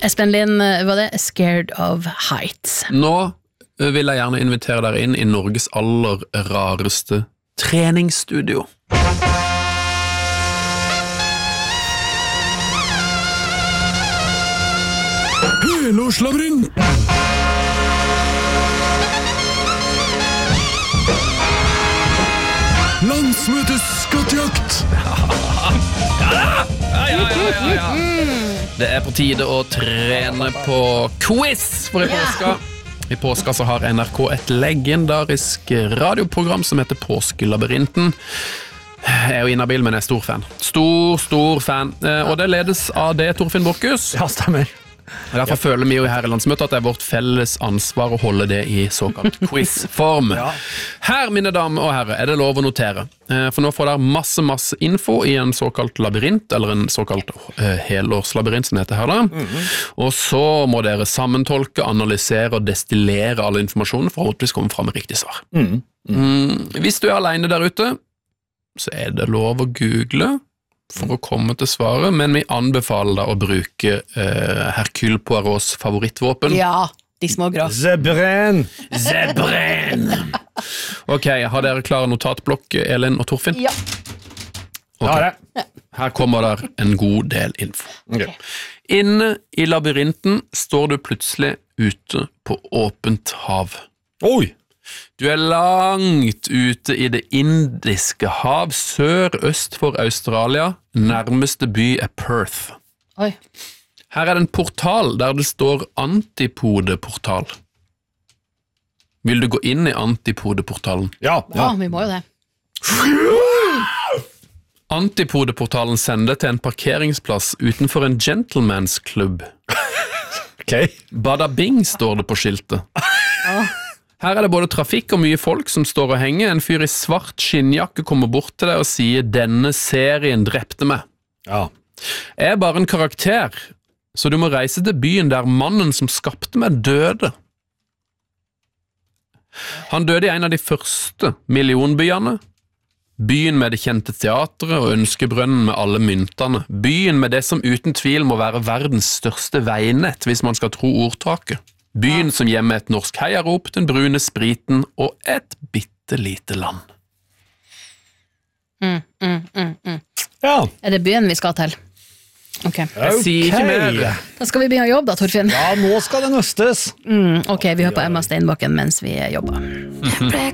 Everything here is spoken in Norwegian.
Espen Lind, var det Scared of Heights? Nå vil jeg gjerne invitere dere inn I Norges aller rareste treningsstudio. Helårslabyrint! Landsmøtes skattejakt! Ja. Det på tide å trene på quiz for I påska. I påska så har NRK et legendarisk radioprogram som heter Påskelabyrinten. Jeg jo inhabil, men jeg stor fan. Stor fan. Og det ledes av det Torfinn Borchhus. Ja, stemmer. Derfor føler vi jo her I landsmøtet at det vårt felles ansvar å holde det I såkalt quizform. Her, mine damer og herrer, det lov å notere. For nå får dere masse info I en såkalt labyrint, eller en såkalt helårslabyrint som heter her da. Og så må dere sammentolke, analysere og destillere all informasjonen for å forhåpentligvis komme frem med riktig svar. Hvis du alene der ute, så det lov å google for å komme til svaret, men vi anbefaler deg å bruke Hercule Poirots favorittvåpen. Ja, de små grå. Zebren! Ok, har dere klare notatblokk, Elin og Torfinn? Ja. Okay. Her kommer der en god del info. Okay. Inne I labyrinten står du plutselig ute på åpent hav. Oi! Du langt ute I det indiske hav, sør-øst for Australia. Nærmeste by Perth. Oi. Her det en portal der det står antipodeportal. Vil du gå inn I antipodeportalen? Ja, vi må jo det. Antipodeportalen sender til en parkeringsplass utenfor en gentleman's club. Ok. Bada bing står det på skiltet. Her det både trafikk og mye folk som står og henger. En fyr I svart skinnjakke kommer bort til deg og sier «Denne serien drepte meg». Ja. Jeg bare en karakter, så du må reise til byen der mannen som skapte meg døde. Han døde I en av de første millionbyene. Byen med det kjente teatret og ønskebrønnen med alle myntene. Byen med det som uten tvil må være verdens største veinett hvis man skal tro ordtaket. Byen som gjemmer et norsk heiarop, den brune spriten og et bittelite land. Ja. Det byen vi skal til? Ok. Jeg sier ikke mer. Da skal vi begynne å jobbe da, Torfinn. Ja, nå skal det nøstes. Ok, vi hører på Emma Steinbakken mens vi jobber. Jeg ble